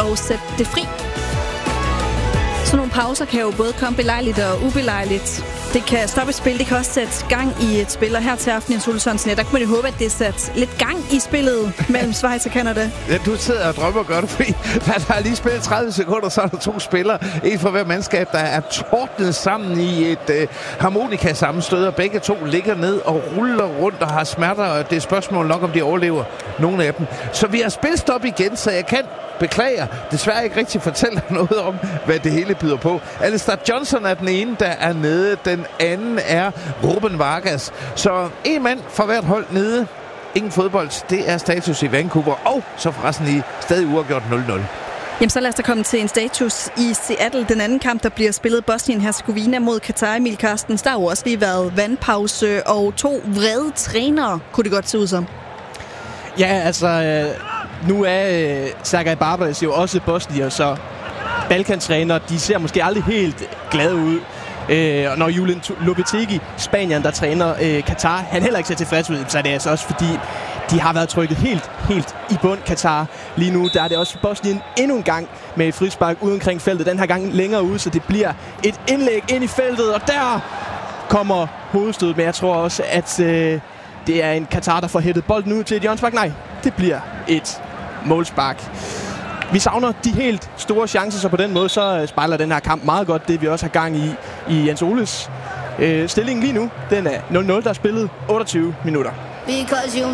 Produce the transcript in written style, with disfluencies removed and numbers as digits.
og sæt det fri. Så nogle pauser kan jo både komme belejligt og ubelejligt. Det kan stoppe et spil, det kan også sætte gang i et spil, og her til aften i Jens Olssons net, der kunne man jo håbe, at det sætter lidt gang i spillet mellem Schweiz og Canada. Ja, du sidder og drømmer godt, fordi der er lige spillet 30 sekunder, så er der 2 spillere, en for hver mandskab, der er tordnet sammen i et harmonikasammenstød, og begge to ligger ned og ruller rundt og har smerter, og det er spørgsmål nok, om de overlever nogle af dem. Så vi har spilstop igen, så jeg kan beklager desværre ikke rigtig fortælle noget om, hvad det hele byder på. Alistair Johnson er den ene, der er nede. Den anden er Ruben Vargas. Så en mand for hvert hold nede. Ingen fodbold. Det er status i Vancouver. Og så forresten i stadig uafgjort 0-0. Jamen så lad os da komme til en status i Seattle. Den anden kamp, der bliver spillet Bosnien-Herzegovina mod Katar. Emil Carstens, der har jo også lige været vandpause og 2 vrede trænere, kunne det godt se ud som. Ja, altså... Nu er Sergej Barbares jo også bosnier, så Balkan-træner, de ser måske aldrig helt glade ud. Og når Julian Lopetegui, Spanien, der træner Katar, han heller ikke ser tilfreds ud, så er det altså også fordi, de har været trykket helt i bund, Katar. Lige nu, der er det også Bosnien endnu en gang med et frispark ude omkring feltet. Den her gang længere ude, så det bliver et indlæg ind i feltet, og der kommer hovedstødet. Men jeg tror også, at det er en Katar, der får hættet bolden ud til et hjørnespark. Nej, det bliver et målspark. Vi savner de helt store chancer, så på den måde så spejler den her kamp meget godt det, vi også har gang i Jens Oles. Stillingen lige nu, den er 0-0, der er spillet 28 minutter.